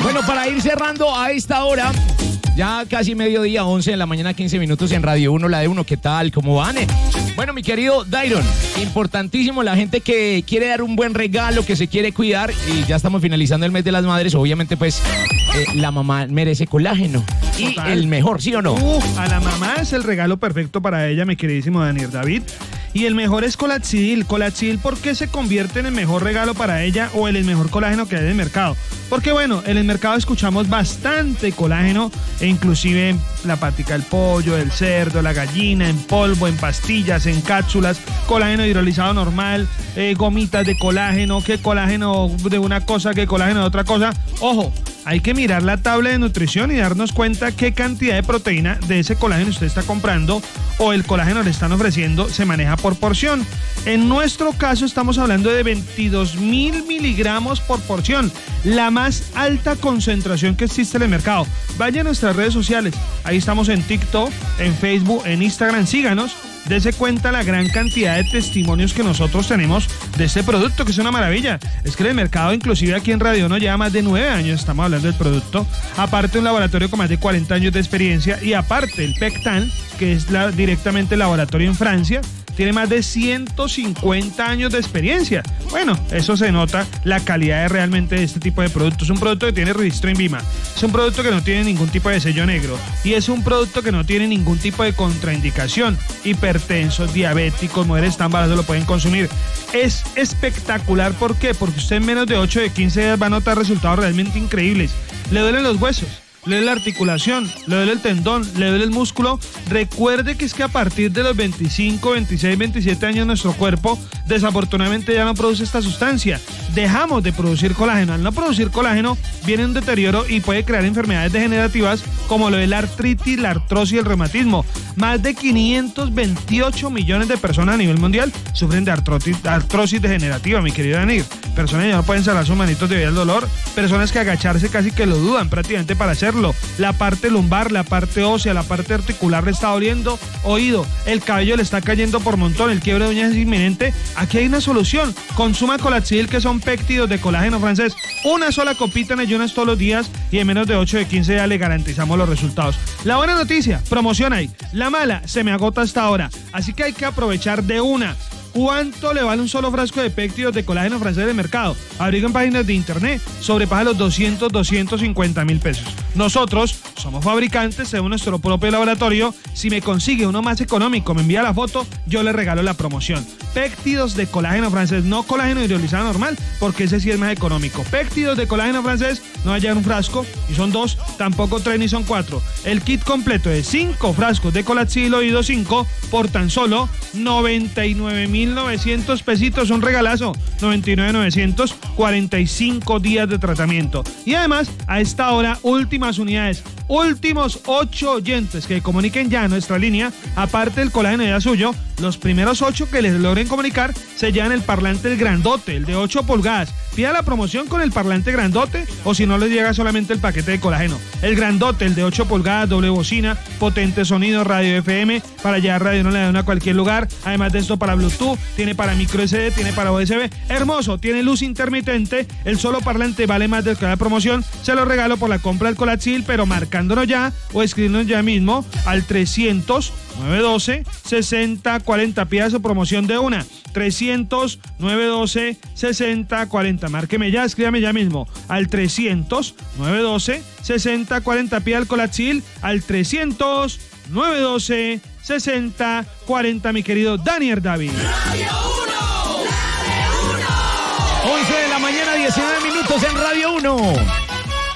Bueno, para ir cerrando a esta hora, ya casi mediodía, 11 de la mañana, 15 minutos en Radio 1, la de 1. ¿Qué tal? ¿Cómo van? Bueno, mi querido Dairon, importantísimo la gente que quiere dar un buen regalo, que se quiere cuidar, y ya estamos finalizando el mes de las madres. Obviamente, pues, la mamá merece colágeno. Y total, el mejor, ¿sí o no? A la mamá es el regalo perfecto para ella, mi queridísimo Daniel David. Y el mejor es Colachidil. Colachidil, ¿por qué se convierte en el mejor regalo para ella o en el mejor colágeno que hay en el mercado? Porque bueno, en el mercado escuchamos bastante colágeno, e inclusive la patica del pollo, del cerdo, la gallina, en polvo, en pastillas, en cápsulas, colágeno hidrolizado normal, gomitas de colágeno, que colágeno de una cosa, que colágeno de otra cosa. Ojo, hay que mirar la tabla de nutrición y darnos cuenta qué cantidad de proteína de ese colágeno usted está comprando o el colágeno le están ofreciendo, se maneja por porción. En nuestro caso estamos hablando de 22.000 miligramos por porción, la más alta concentración que existe en el mercado. Vaya a nuestras redes sociales, ahí estamos en TikTok, en Facebook, en Instagram, síganos. Dese cuenta la gran cantidad de testimonios que nosotros tenemos de este producto, que es una maravilla. Es que en el mercado, inclusive aquí en Radio 1, lleva más de 9 años, estamos hablando del producto. Aparte, un laboratorio con más de 40 años de experiencia. Y aparte, el Pectan, que es directamente el laboratorio en Francia, tiene más de 150 años de experiencia. Bueno, eso se nota la calidad realmente de este tipo de productos. Es un producto que tiene registro INVIMA. Es un producto que no tiene ningún tipo de sello negro. Y es un producto que no tiene ningún tipo de contraindicación. Hipertensos, diabéticos, mujeres tan embarazadas lo pueden consumir. Es espectacular. ¿Por qué? Porque usted en menos de 8 de 15 días va a notar resultados realmente increíbles. Le duelen los huesos, le duele la articulación, le duele el tendón, le duele el músculo. Recuerde que es que a partir de los 25, 26, 27 años nuestro cuerpo desafortunadamente ya no produce esta sustancia. Dejamos de producir colágeno. Al no producir colágeno viene un deterioro y puede crear enfermedades degenerativas como lo de la artritis, la artrosis y el reumatismo. Más de 528 millones de personas a nivel mundial sufren de artrosis degenerativa, mi querido Daniel. Personas que ya no pueden cerrar sus manitos debido al dolor, personas que agacharse casi que lo dudan prácticamente para hacerlo. La parte lumbar, la parte ósea, la parte articular le está doliendo, oído, el cabello le está cayendo por montón, el quiebre de uñas es inminente. Aquí hay una solución. Consuma Colachidil, que son péptidos de colágeno francés. Una sola copita en ayunas todos los días y en menos de 8 de 15 días le garantizamos los resultados. La buena noticia, promoción hay. La mala, se me agota hasta ahora. Así que hay que aprovechar de una. ¿Cuánto le vale un solo frasco de péptidos de colágeno francés del mercado? Averigüen páginas de internet, sobrepasa los 250 mil pesos. Nosotros somos fabricantes según nuestro propio laboratorio. Si me consigue uno más económico, me envía la foto, yo le regalo la promoción. Péptidos de colágeno francés, no colágeno hidrolizado normal, porque ese sí es más económico. Péptidos de colágeno francés, no hay un frasco, y son 2, tampoco 3 ni son 4. El kit completo de 5 frascos de Colachidil Oído 5 por tan solo 99.900 pesitos, un regalazo. 99.900, 45 días de tratamiento. Y además, a esta hora, últimas unidades. Últimos 8 oyentes que comuniquen ya a nuestra línea, aparte del colágeno ya suyo, los primeros 8 que les logren comunicar se llevan el parlante el grandote, el de 8 pulgadas. Pida la promoción con el parlante grandote, o si no les llega solamente el paquete de colágeno. El grandote, el de 8 pulgadas, doble bocina, potente sonido, radio FM, para llevar Radio 1 a cualquier lugar. Además de esto, para Bluetooth, tiene para micro SD, tiene para USB. Hermoso, tiene luz intermitente. El solo parlante vale más de la promoción. Se lo regalo por la compra del Colachidil, pero marcándonos ya o escribiéndonos ya mismo al 300-912-6040. Pida su promoción de una. 300-912-6040. Márqueme ya, escríbame ya mismo al 300-912-6040. Pida el Colachidil al 300-912-6040, mi querido Daniel David. Radio 1, 11 de la mañana, 19 minutos en Radio 1.